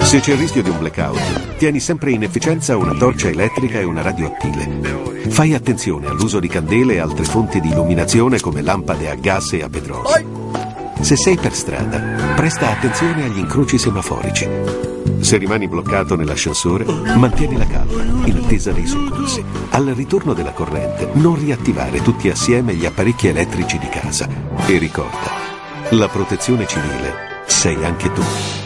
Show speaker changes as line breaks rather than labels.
Se c'è il rischio di un blackout, tieni sempre in efficienza una torcia elettrica e una radio a pile. Fai attenzione all'uso di candele e altre fonti di illuminazione come lampade a gas e a petrolio. Se sei per strada, presta attenzione agli incroci semaforici. Se rimani bloccato nell'ascensore, mantieni la calma in attesa dei soccorsi. Al ritorno della corrente, non riattivare tutti assieme gli apparecchi elettrici di casa. E ricorda, la protezione civile sei anche tu.